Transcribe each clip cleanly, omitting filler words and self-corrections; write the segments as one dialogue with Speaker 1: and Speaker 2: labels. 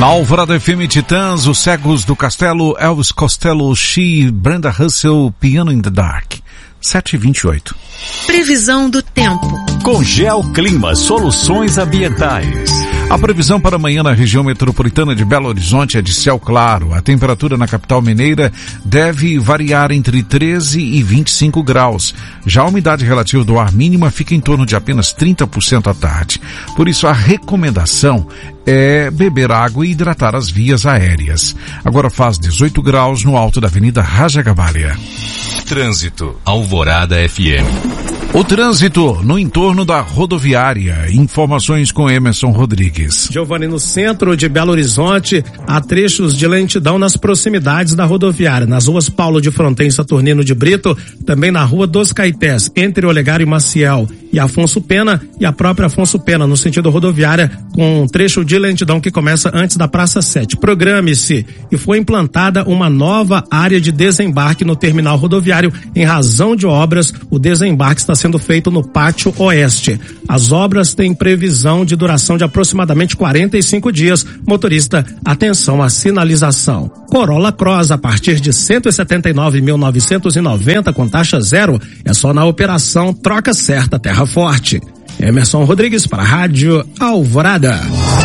Speaker 1: Na Alvorada FM Titãs, os Cegos do Castelo, Elvis Costello, She, Brenda Russell, Piano in the Dark. 7h28.
Speaker 2: Previsão do tempo.
Speaker 3: Congel Clima Soluções Ambientais.
Speaker 1: A previsão para amanhã na região metropolitana de Belo Horizonte é de céu claro. A temperatura na capital mineira deve variar entre 13 e 25 graus. Já a umidade relativa do ar mínima fica em torno de apenas 30% à tarde. Por isso, a recomendação é beber água e hidratar as vias aéreas. Agora faz 18 graus no alto da Avenida Rajagabalha.
Speaker 3: Trânsito, Alvorada FM.
Speaker 1: O trânsito no entorno da rodoviária. Informações com Emerson Rodrigues.
Speaker 4: Giovanni, no centro de Belo Horizonte, há trechos de lentidão nas proximidades da rodoviária. Nas ruas Paulo de Fronten e Saturnino de Brito, também na Rua dos Caetés, entre Olegário e Maciel e Afonso Pena, e a própria Afonso Pena, no sentido rodoviária, com um trecho de lentidão que começa antes da Praça 7. Programe-se. E foi implantada uma nova área de desembarque no terminal rodoviário. Em razão de obras, o desembarque está sendo feito no Pátio Oeste. As obras têm previsão de duração de aproximadamente 45 dias. Motorista, atenção à sinalização. Corolla Cross a partir de 179.990 com taxa zero. É só na operação Troca Certa Terra Forte. Emerson Rodrigues para a Rádio Alvorada.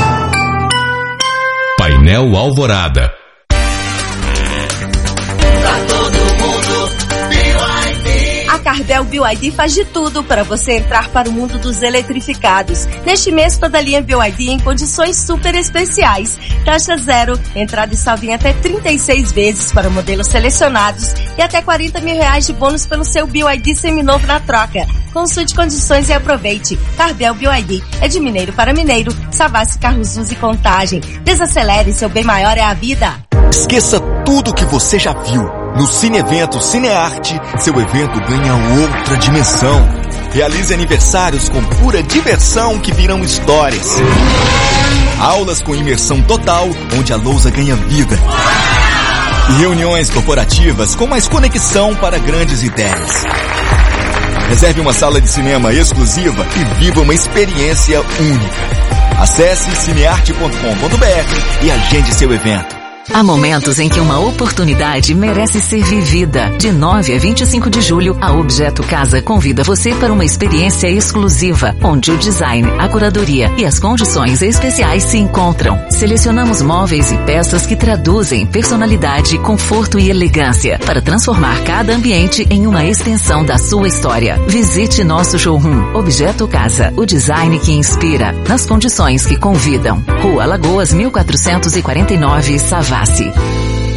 Speaker 3: Painel Alvorada.
Speaker 5: A Cardel BYD faz de tudo para você entrar para o mundo dos eletrificados. Neste mês, toda a linha BYD em condições super especiais. Taxa zero, entrada e saldo em até 36 vezes para modelos selecionados e até R$40 mil de bônus pelo seu BYD seminovo na troca. Consulte condições e aproveite. Cardel BYD é de mineiro para mineiro. Savassi Carros Uso e Contagem. Desacelere, seu bem maior é a vida.
Speaker 6: Esqueça tudo que você já viu. No Cine-Evento Cinearte, seu evento ganha outra dimensão. Realize aniversários com pura diversão que virão histórias. Aulas com imersão total, onde a lousa ganha vida. E reuniões corporativas com mais conexão para grandes ideias. Reserve uma sala de cinema exclusiva e viva uma experiência única. Acesse cinearte.com.br e agende seu evento.
Speaker 2: Há momentos em que uma oportunidade merece ser vivida. De 9 a 25 de julho, a Objeto Casa convida você para uma experiência exclusiva, onde o design, a curadoria e as condições especiais se encontram. Selecionamos móveis e peças que traduzem personalidade, conforto e elegância, para transformar cada ambiente em uma extensão da sua história. Visite nosso showroom. Objeto Casa, o design que inspira, nas condições que convidam. Rua Lagoas 1449, Savassi.